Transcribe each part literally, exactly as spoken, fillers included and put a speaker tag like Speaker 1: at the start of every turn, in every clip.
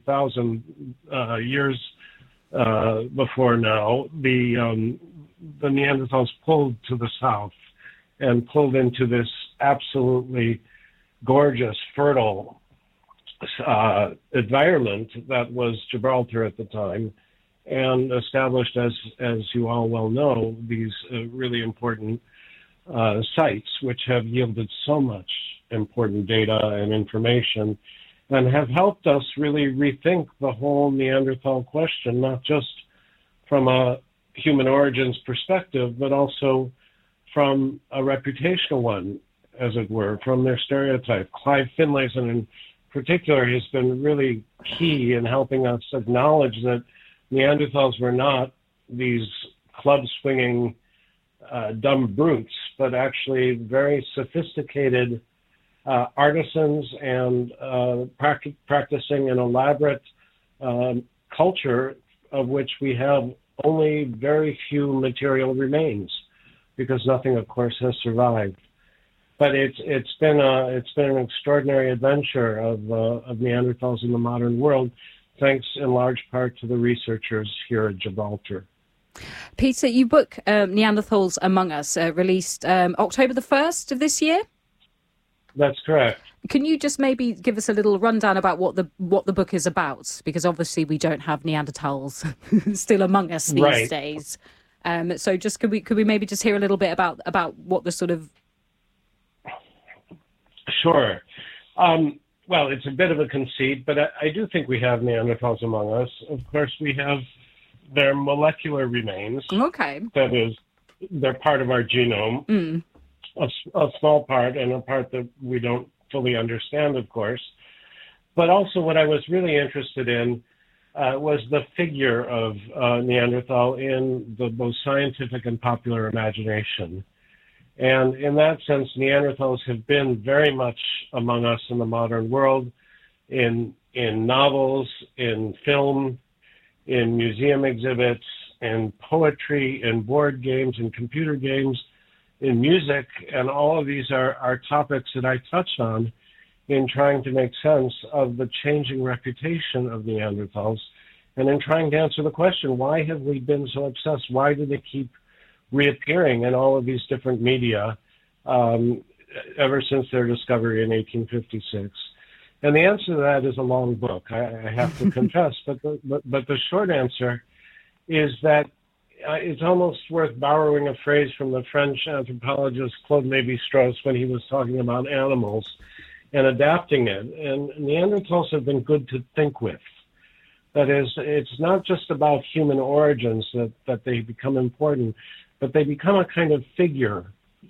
Speaker 1: thousand uh, years uh, before now, the um, the Neanderthals pulled to the south and pulled into this absolutely gorgeous, fertile uh, environment that was Gibraltar at the time, and established, as as you all well know, these uh, really important uh, sites, which have yielded so much important data and information, and have helped us really rethink the whole Neanderthal question, not just from a human origins perspective, but also from a reputational one, as it were, from their stereotype. Clive Finlayson in particular has been really key in helping us acknowledge that Neanderthals were not these club-swinging uh, dumb brutes, but actually very sophisticated uh, artisans and uh, prac- practicing an elaborate um, culture of which we have only very few material remains, because nothing, of course, has survived. But it's it's been a it's been an extraordinary adventure of uh, of Neanderthals in the modern world, thanks in large part to the researchers here at Gibraltar.
Speaker 2: Peter, your book um, Neanderthals Among Us uh, released um, October the first of this year.
Speaker 1: That's correct.
Speaker 2: Can you just maybe give us a little rundown about what the what the book is about? Because obviously we don't have Neanderthals still among us these
Speaker 1: right.
Speaker 2: days. Um, so just could we could we maybe just hear a little bit about about what the sort of
Speaker 1: Sure. Um, well, it's a bit of a conceit, but I, I do think we have Neanderthals among us. Of course, we have their molecular remains.
Speaker 2: Okay.
Speaker 1: That is, they're part of our genome,
Speaker 2: mm.
Speaker 1: a, a small part, and a part that we don't fully understand, of course. But also what I was really interested in uh, was the figure of uh, Neanderthal in the both scientific and popular imagination. And in that sense, Neanderthals have been very much among us in the modern world, in in novels, in film, in museum exhibits, in poetry, in board games, in computer games, in music, and all of these are, are topics that I touch on in trying to make sense of the changing reputation of Neanderthals, and in trying to answer the question, why have we been so obsessed? Why do they keep reappearing in all of these different media um, ever since their discovery in eighteen fifty-six? And the answer to that is a long book, I, I have to confess. But the, but, but the short answer is that uh, it's almost worth borrowing a phrase from the French anthropologist Claude Lévi-Strauss when he was talking about animals and adapting it. And Neanderthals have been good to think with. That is, it's not just about human origins that, that they become important, but they become a kind of figure,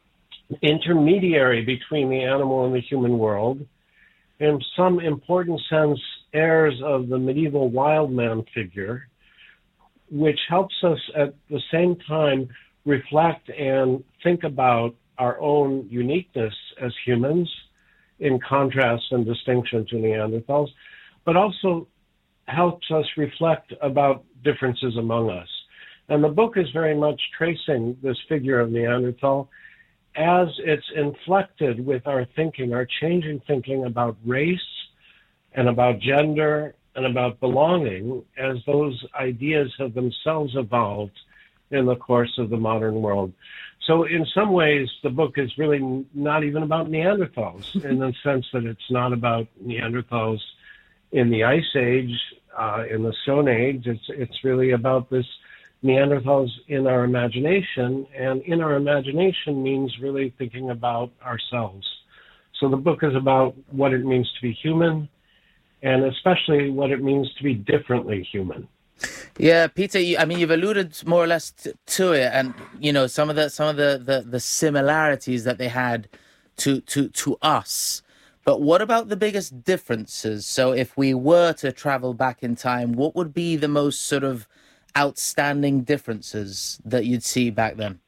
Speaker 1: intermediary between the animal and the human world, in some important sense, heirs of the medieval wild man figure, which helps us at the same time reflect and think about our own uniqueness as humans, in contrast and distinction to Neanderthals, but also helps us reflect about differences among us. And the book is very much tracing this figure of Neanderthal as it's inflected with our thinking, our changing thinking about race and about gender and about belonging, as those ideas have themselves evolved in the course of the modern world. So in some ways, the book is really not even about Neanderthals, in the sense that it's not about Neanderthals in the Ice Age, uh, in the Stone Age. It's, it's really about this Neanderthals in our imagination, and in our imagination means really thinking about ourselves. So the book is about what it means to be human, and especially what it means to be differently human.
Speaker 3: Yeah, Peter, you, I mean, you've alluded more or less to, to it, and you know some of the some of the, the, the similarities that they had to to to us. But what about the biggest differences? So if we were to travel back in time, what would be the most sort of outstanding differences that you'd see back then?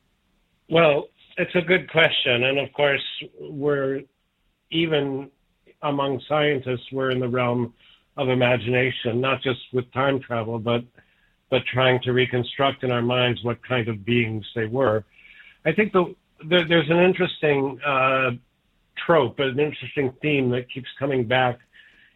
Speaker 1: Well, it's a good question. And of course, we're even among scientists, we're in the realm of imagination, not just with time travel, but but trying to reconstruct in our minds what kind of beings they were. I think the, the, there's an interesting uh, trope, an interesting theme that keeps coming back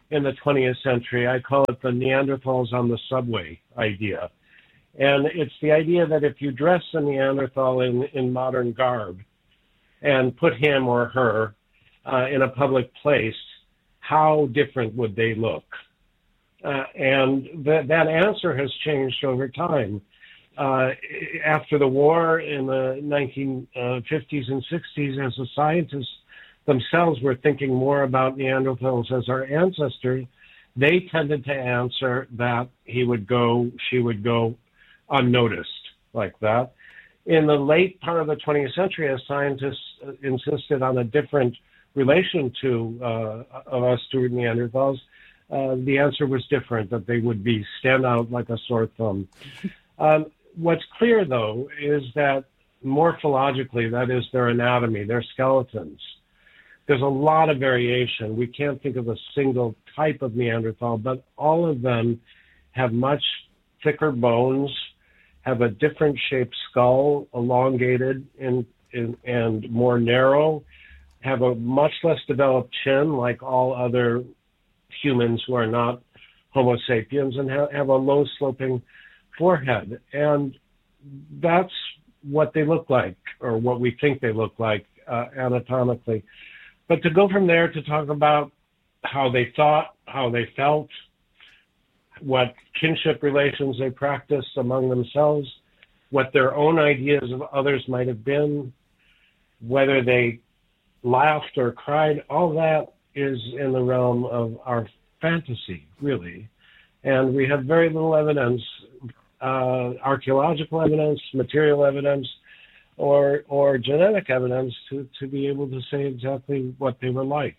Speaker 1: in the twentieth century. I call it the Neanderthals on the subway idea. And it's the idea that if you dress a Neanderthal in, in modern garb and put him or her uh, in a public place, how different would they look? Uh, and th- that answer has changed over time. Uh, after the war in the nineteen fifties and sixties, as the scientists themselves were thinking more about Neanderthals as our ancestors, they tended to answer that he would go, she would go unnoticed, like that. In the late part of the twentieth century, as scientists insisted on a different relation to uh, of us to Neanderthals, uh, the answer was different, that they would be stand out like a sore thumb. Um, what's clear, though, is that morphologically, that is their anatomy, their skeletons, there's a lot of variation. We can't think of a single type of Neanderthal, but all of them have much thicker bones, have a different shaped skull, elongated and, and, and more narrow, have a much less developed chin like all other humans who are not Homo sapiens, and have, have a low sloping forehead. And that's what they look like, or what we think they look like uh, anatomically. But to go from there to talk about how they thought, how they felt, what kinship relations they practiced among themselves, what their own ideas of others might have been, whether they laughed or cried, all that is in the realm of our fantasy, really. And we have very little evidence, uh, archaeological evidence, material evidence, or or genetic evidence to, to be able to say exactly what they were like.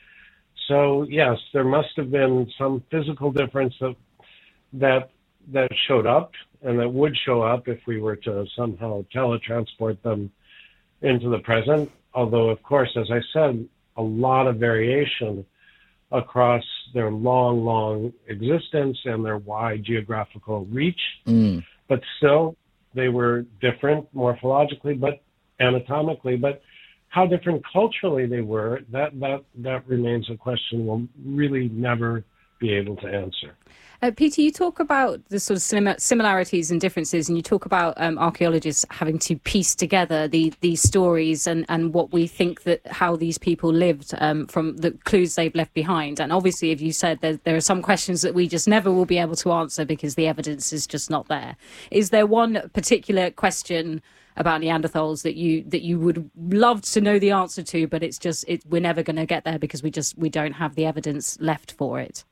Speaker 1: So yes, there must have been some physical difference that that that showed up, and that would show up if we were to somehow teletransport them into the present. Although, of course, as I said, a lot of variation across their long, long existence and their wide geographical reach. Mm. But still, they were different morphologically, but anatomically. But how different culturally they were, that that that remains a question we'll really never be able to answer.
Speaker 2: Uh, Peter, you talk about the sort of sim- similarities and differences, and you talk about um, archaeologists having to piece together the, these stories and, and what we think that how these people lived um, from the clues they've left behind. And obviously, as you said, there, there are some questions that we just never will be able to answer because the evidence is just not there. Is there one particular question about Neanderthals that you that you would love to know the answer to, but it's just it, we're never going to get there because we just we don't have the evidence left for it?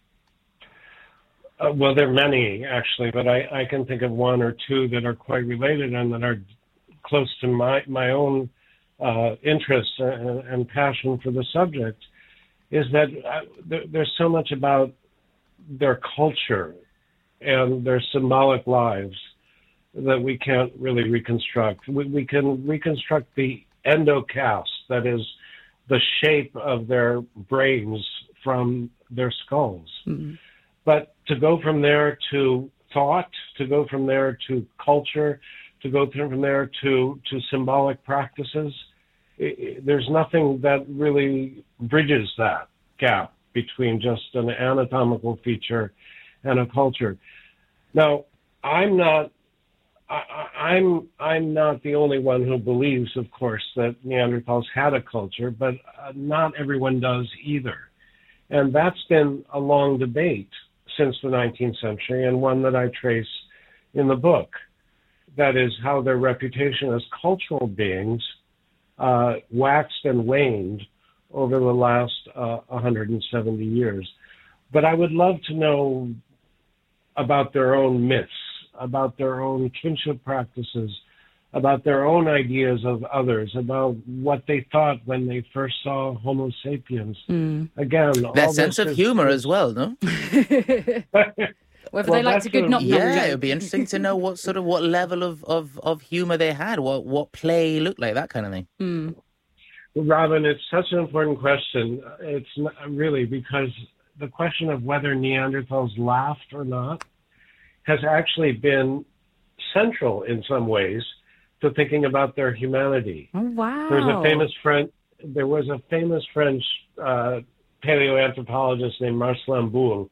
Speaker 1: Uh, well, there are many, actually, but I, I can think of one or two that are quite related and that are close to my, my own uh, interest and, and passion for the subject, is that uh, there, there's so much about their culture and their symbolic lives that we can't really reconstruct. We, we can reconstruct the endocast, that is, the shape of their brains from their skulls. Mm-hmm. But to go from there to thought, to go from there to culture, to go from there to, to symbolic practices, it, there's nothing that really bridges that gap between just an anatomical feature and a culture. Now, I'm not, I, I'm, I'm not the only one who believes, of course, that Neanderthals had a culture, but uh, not everyone does either. And that's been a long debate since the nineteenth century, and one that I trace in the book. That is how their reputation as cultural beings uh, waxed and waned over the last uh, one hundred seventy years. But I would love to know about their own myths, about their own kinship practices, about their own ideas of others, about what they thought when they first saw Homo sapiens. Mm. Again,
Speaker 3: their sense of humor as well, no?
Speaker 2: Whether well, they liked a good knock.
Speaker 3: Yeah, it would be interesting to know what sort of what level of, of, of humor they had, what what play looked like, that kind of thing. Mm.
Speaker 1: Robin, it's such an important question. It's not really, because the question of whether Neanderthals laughed or not has actually been central in some ways to thinking about their humanity.
Speaker 2: Oh, wow.
Speaker 1: There's a famous French, there was a famous French uh, paleoanthropologist named Marcelin Boule,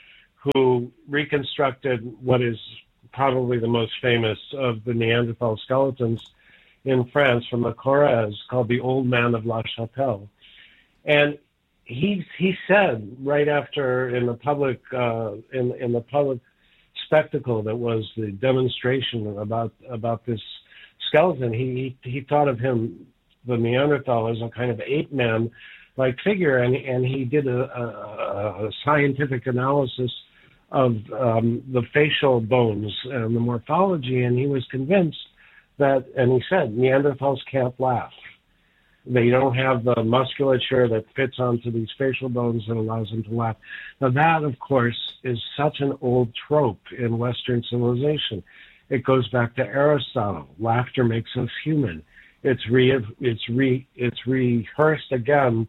Speaker 1: who reconstructed what is probably the most famous of the Neanderthal skeletons in France from the Corrèze, called the Old Man of La Chapelle. And he he said right after in the public uh, in in the public spectacle that was the demonstration about about this skeleton, he he, he thought of him, the Neanderthal, as a kind of ape man like figure, and and he did a, a, a scientific analysis of um, the facial bones and the morphology, and he was convinced that, and he said, Neanderthals can't laugh. They don't have the musculature that fits onto these facial bones that allows them to laugh. Now that, of course, is such an old trope in Western civilization. It goes back to Aristotle. Laughter makes us human. It's re it's re it's rehearsed again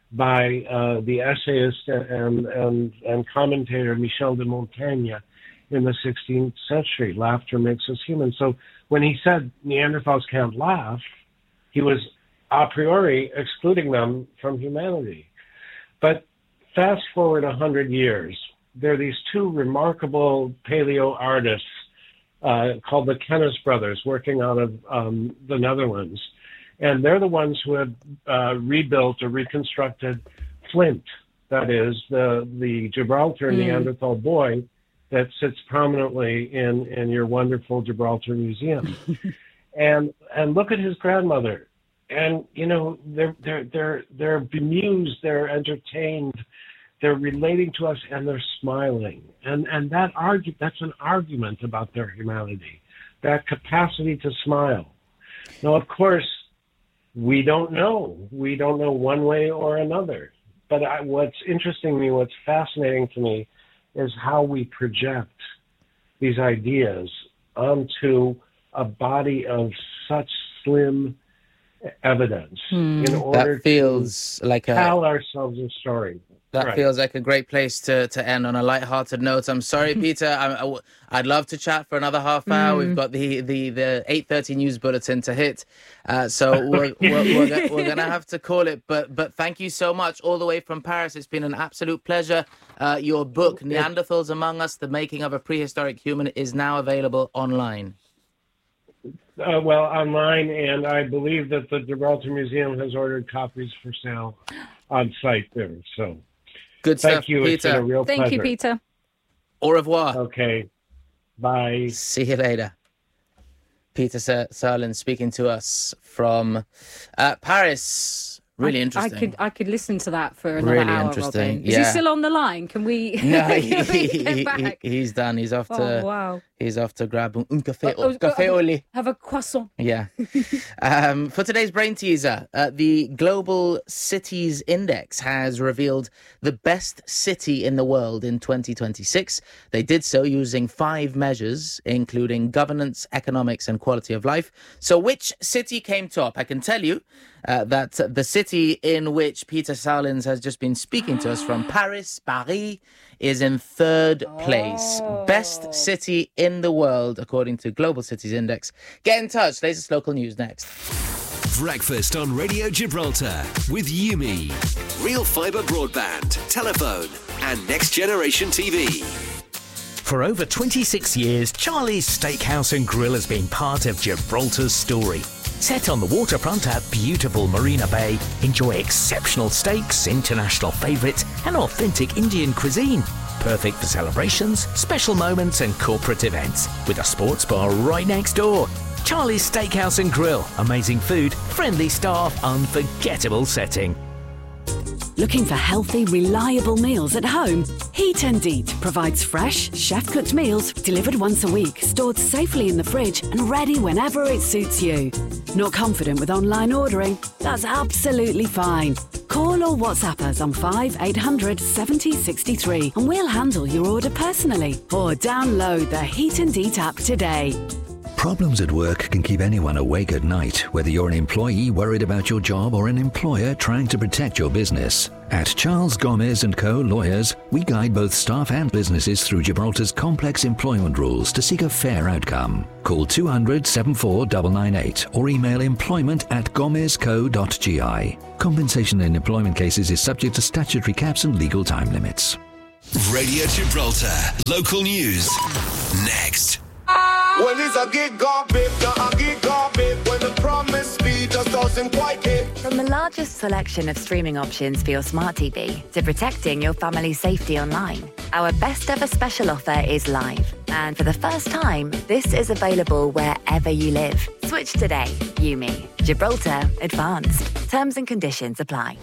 Speaker 1: by uh, the essayist and and and commentator Michel de Montaigne in the sixteenth century. Laughter makes us human. So when he said Neanderthals can't laugh, he was a priori excluding them from humanity. But fast forward a hundred years, there are these two remarkable paleo artists uh, called the Kennis brothers, working out of um, the Netherlands. And they're the ones who have uh, rebuilt or reconstructed Flint, that is, the, the Gibraltar mm. Neanderthal boy that sits prominently in, in your wonderful Gibraltar Museum. and and look at his grandmother. And, you know, they're, they're, they're, they're bemused, they're entertained, they're relating to us, and they're smiling. And, and that argue, that's an argument about their humanity, that capacity to smile. Now, of course, we don't know. We don't know one way or another. But I, what's interesting to me, what's fascinating to me, is how we project these ideas onto a body of such slim evidence
Speaker 2: hmm.
Speaker 1: in order
Speaker 3: that feels
Speaker 1: to
Speaker 3: like a,
Speaker 1: tell ourselves a story.
Speaker 3: That
Speaker 1: right.
Speaker 3: feels like a great place to, to end on a lighthearted note. I'm sorry, Peter. I, I, I'd love to chat for another half hour. Mm. We've got the the, the eight thirty news bulletin to hit. Uh, so we're, we're, we're, we're going to have to call it. But but thank you so much all the way from Paris. It's been an absolute pleasure. Uh, your book, Neanderthals Among Us, The Making of a Prehistoric Human, is now available online.
Speaker 1: Uh, well, online, and I believe that the Gibraltar Museum has ordered copies for sale on site there. So.
Speaker 3: Good
Speaker 1: Thank
Speaker 3: stuff,
Speaker 1: you.
Speaker 3: Peter.
Speaker 1: It's been a real
Speaker 2: Thank
Speaker 1: pleasure.
Speaker 2: you, Peter.
Speaker 3: Au revoir.
Speaker 1: Okay. Bye.
Speaker 3: See you later. Peter Sarlin speaking to us from uh, Paris. Really
Speaker 2: I,
Speaker 3: interesting.
Speaker 2: I could I could listen to that for another
Speaker 3: really
Speaker 2: hour,
Speaker 3: interesting.
Speaker 2: Robin. Is
Speaker 3: yeah.
Speaker 2: he still on the line? Can we?
Speaker 3: No, he,
Speaker 2: can we
Speaker 3: he,
Speaker 2: get
Speaker 3: he,
Speaker 2: back?
Speaker 3: he, he's done. He's off to.
Speaker 2: Oh, wow.
Speaker 3: He's off to grab un, un café,
Speaker 2: Oh, oh,
Speaker 3: café
Speaker 2: oh,
Speaker 3: au lait.
Speaker 2: Have a croissant.
Speaker 3: Yeah. um, for today's brain teaser, uh, the Global Cities Index has revealed the best city in the world in twenty twenty-six. They did so using five measures, including governance, economics, and quality of life. So which city came top? I can tell you uh, that the city in which Peter Sarlins has just been speaking to us from, Paris, Paris, is in third place.
Speaker 2: Oh.
Speaker 3: Best city in the world, according to Global Cities Index. Get in touch. Latest local news next.
Speaker 4: Breakfast on Radio Gibraltar with Yumi. Real fibre broadband, telephone and Next Generation T V.
Speaker 5: For over twenty-six years, Charlie's Steakhouse and Grill has been part of Gibraltar's story. Set on the waterfront at beautiful Marina Bay, enjoy exceptional steaks, international favourites and authentic Indian cuisine. Perfect for celebrations, special moments and corporate events. With a sports bar right next door. Charlie's Steakhouse and Grill. Amazing food, friendly staff, unforgettable setting.
Speaker 6: Looking for healthy, reliable meals at home? Heat and Eat provides fresh, chef-cooked meals delivered once a week, stored safely in the fridge and ready whenever it suits you. Not confident with online ordering? That's absolutely fine. Call or WhatsApp us on five eight hundred seventy sixty-three and we'll handle your order personally. Or download the Heat and Eat app today.
Speaker 7: Problems at work can keep anyone awake at night, whether you're an employee worried about your job or an employer trying to protect your business. At Charles Gomez and Co. Lawyers, we guide both staff and businesses through Gibraltar's complex employment rules to seek a fair outcome. Call two hundred, seventy-four nine nine eight or email employment at gomezco dot g i. Compensation in employment cases is subject to statutory caps and legal time limits.
Speaker 4: Radio Gibraltar. Local news. Next.
Speaker 8: Well, it's a gigabit, not a gigabit. When the promise speed just doesn't quite hit.
Speaker 9: From the largest selection of streaming options for your smart T V to protecting your family's safety online, our best ever special offer is live. And for the first time, this is available wherever you live. Switch today. Yumi. Gibraltar Advanced. Terms and conditions apply.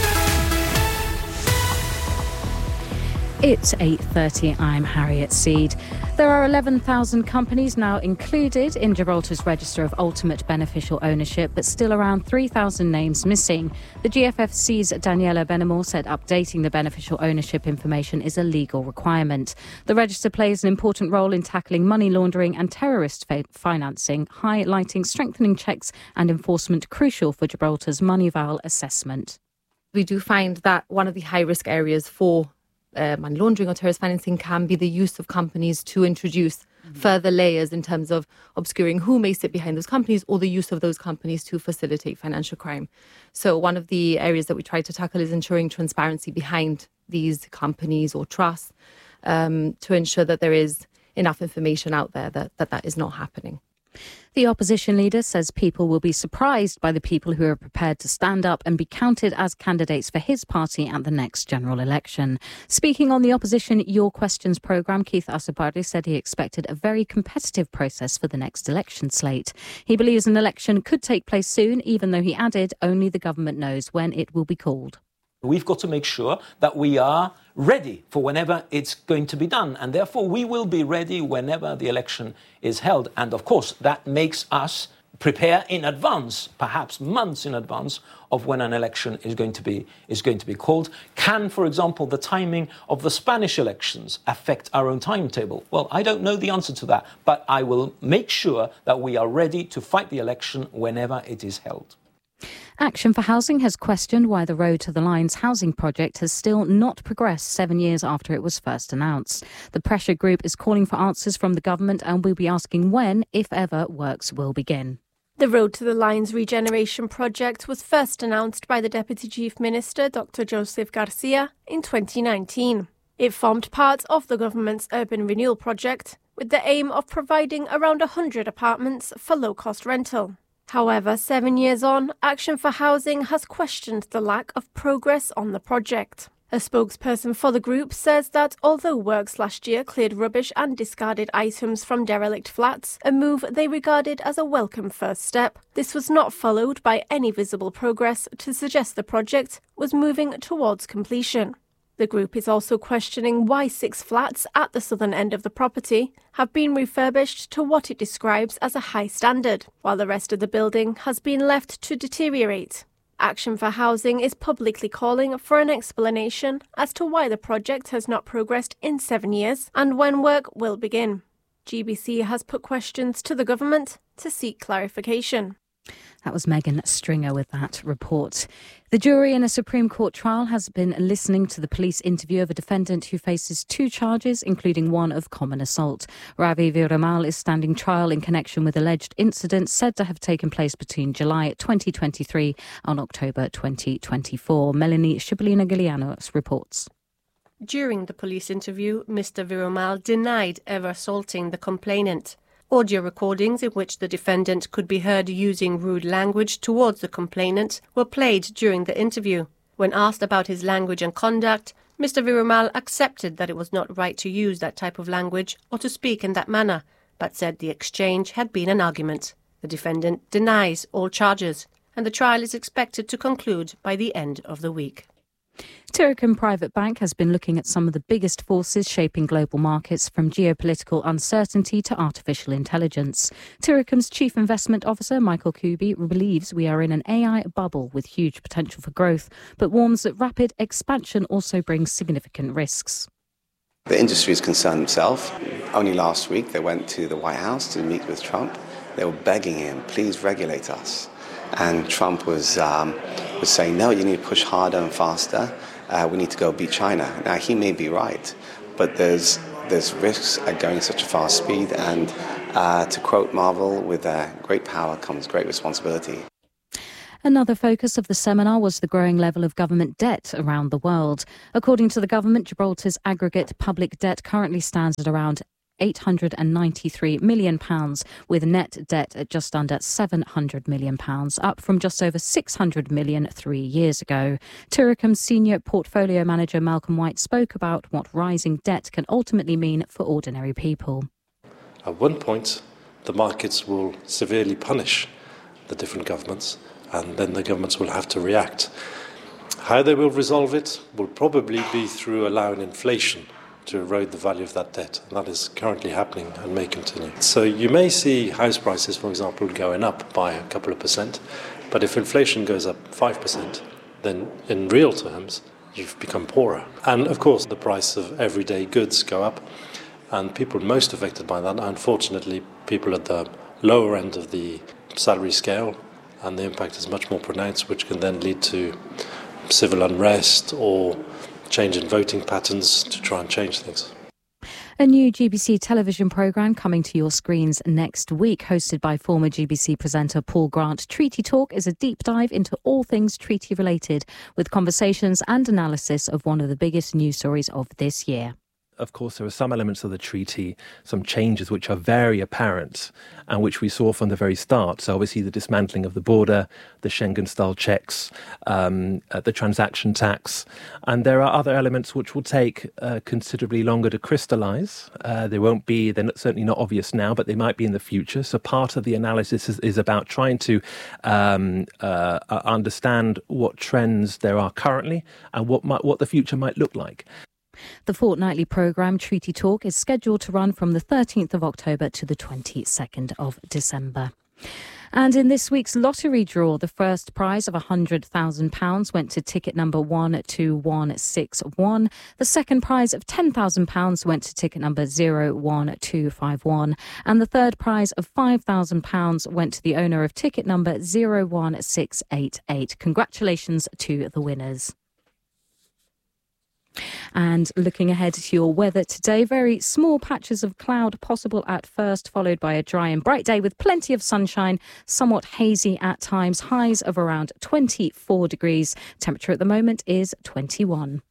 Speaker 2: It's eight thirty. I'm Harriet Seed. There are eleven thousand companies now included in Gibraltar's Register of Ultimate Beneficial Ownership, but still around three thousand names missing. The G F F C's Daniela Benamor said updating the beneficial ownership information is a legal requirement. The register plays an important role in tackling money laundering and terrorist fa- financing, highlighting strengthening checks and enforcement crucial for Gibraltar's Moneyval assessment.
Speaker 10: We do find that one of the high-risk areas for Uh, money laundering or terrorist financing can be the use of companies to introduce mm-hmm. further layers in terms of obscuring who may sit behind those companies or the use of those companies to facilitate financial crime. So one of the areas that we try to tackle is ensuring transparency behind these companies or trusts um, to ensure that there is enough information out there that that, that is not happening.
Speaker 2: The opposition leader says people will be surprised by the people who are prepared to stand up and be counted as candidates for his party at the next general election. Speaking on the Opposition Your Questions programme, Keith Asabardi said he expected a very competitive process for the next election slate. He believes an election could take place soon, even though he added only the government knows when it will be called.
Speaker 11: We've got to make sure that we are ready for whenever it's going to be done. And therefore, we will be ready whenever the election is held. And of course, that makes us prepare in advance, perhaps months in advance, of when an election is going to be is going to be called. Can, for example, the timing of the Spanish elections affect our own timetable? Well, I don't know the answer to that, but I will make sure that we are ready to fight the election whenever it is held.
Speaker 2: Action for Housing has questioned why the Road to the Lines housing project has still not progressed seven years after it was first announced. The pressure group is calling for answers from the government and will be asking when, if ever, works will begin.
Speaker 12: The Road to the Lines regeneration project was first announced by the Deputy Chief Minister, Doctor Joseph Garcia, in twenty nineteen. It formed part of the government's urban renewal project with the aim of providing around one hundred apartments for low-cost rental. However, seven years on, Action for Housing has questioned the lack of progress on the project. A spokesperson for the group says that although works last year cleared rubbish and discarded items from derelict flats, a move they regarded as a welcome first step, this was not followed by any visible progress to suggest the project was moving towards completion. The group is also questioning why six flats at the southern end of the property have been refurbished to what it describes as a high standard, while the rest of the building has been left to deteriorate. Action for Housing is publicly calling for an explanation as to why the project has not progressed in seven years and when work will begin. G B C has put questions to the government to seek clarification.
Speaker 2: That was Megan Stringer with that report. The jury in a Supreme Court trial has been listening to the police interview of a defendant who faces two charges, including one of common assault. Ravi Viramal is standing trial in connection with alleged incidents said to have taken place between July twenty twenty-three and October twenty twenty-four. Melanie Shibolina Gilianos reports.
Speaker 13: During the police interview, Mister Viramal denied ever assaulting the complainant. Audio recordings in which the defendant could be heard using rude language towards the complainant were played during the interview. When asked about his language and conduct, Mister Viramal accepted that it was not right to use that type of language or to speak in that manner, but said the exchange had been an argument. The defendant denies all charges, and the trial is expected to conclude by the end of the week.
Speaker 2: Tircombe Private Bank has been looking at some of the biggest forces shaping global markets, from geopolitical uncertainty to artificial intelligence. Tircombe's Chief Investment Officer, Michael Kuby, believes we are in an A I bubble with huge potential for growth, but warns that rapid expansion also brings significant risks.
Speaker 14: The industry is concerned themselves. Only last week they went to the White House to meet with Trump They were begging him, please regulate us. And Trump was um, was saying, no, you need to push harder and faster. Uh, we need to go beat China. Now, he may be right, but there's there's risks at going such a fast speed. And uh, to quote Marvel, with uh, great power comes great responsibility.
Speaker 2: Another focus of the seminar was the growing level of government debt around the world. According to the government, Gibraltar's aggregate public debt currently stands at around eight hundred ninety-three million pounds, with net debt at just under seven hundred million pounds, up from just over six hundred million pounds three years ago. Turicum's senior portfolio manager Malcolm White spoke about what rising debt can ultimately mean for ordinary people.
Speaker 15: At one point, the markets will severely punish the different governments, and then the governments will have to react. How they will resolve it will probably be through allowing inflation to erode the value of that debt, and that is currently happening and may continue. So you may see house prices, for example, going up by a couple of percent, but if inflation goes up five percent, then in real terms, you've become poorer. And of course, the price of everyday goods go up, and people most affected by that are unfortunately people at the lower end of the salary scale, and the impact is much more pronounced, which can then lead to civil unrest or change in voting patterns to try and change things.
Speaker 2: A new G B C television programme coming to your screens next week, hosted by former G B C presenter Paul Grant. Treaty Talk is a deep dive into all things treaty related, with conversations and analysis of one of the biggest news stories of this year.
Speaker 16: Of course, there are some elements of the treaty, some changes which are very apparent and which we saw from the very start. So obviously the dismantling of the border, the Schengen-style checks, um, uh, the transaction tax. And there are other elements which will take uh, considerably longer to crystallise. Uh, they won't be, they're not, certainly not obvious now, but they might be in the future. So part of the analysis is, is about trying to um, uh, understand what trends there are currently and what might, what the future might look like.
Speaker 2: The fortnightly programme Treaty Talk is scheduled to run from the thirteenth of October to the twenty-second of December. And in this week's lottery draw, the first prize of one hundred thousand pounds went to ticket number one two one six one. The second prize of ten thousand pounds went to ticket number zero one two five one. And the third prize of five thousand pounds went to the owner of ticket number zero one six eight eight. Congratulations to the winners. And looking ahead to your weather today, very small patches of cloud possible at first, followed by a dry and bright day with plenty of sunshine, somewhat hazy at times, highs of around twenty-four degrees. Temperature at the moment is twenty-one.